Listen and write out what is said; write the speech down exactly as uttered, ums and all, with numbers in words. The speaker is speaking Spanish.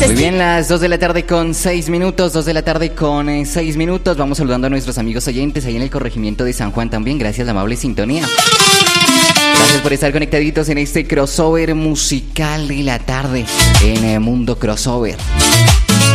Muy sí. bien, las dos de la tarde con seis minutos, dos de la tarde con eh, seis minutos. Vamos saludando a nuestros amigos oyentes ahí en el corregimiento de San Juan también. Gracias, la amable sintonía. Gracias por estar conectaditos en este crossover musical de la tarde en eh, Mundo Crossover.